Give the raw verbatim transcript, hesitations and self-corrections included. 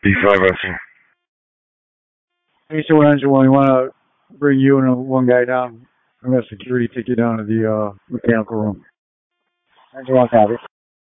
B five Russell. Hey, so Angelo, you want to bring you and one guy down? I'm going to security take you down to the uh, mechanical room. Angelo, copy.